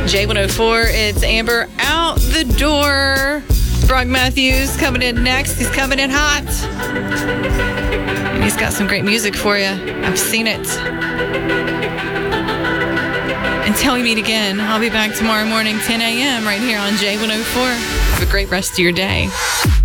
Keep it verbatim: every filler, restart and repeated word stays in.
J one oh four, it's Amber out the door. Brock Matthews coming in next. He's coming in hot. And he's got some great music for you. I've seen it. Until we meet again, I'll be back tomorrow morning, ten a.m. right here on J one oh four. Have a great rest of your day.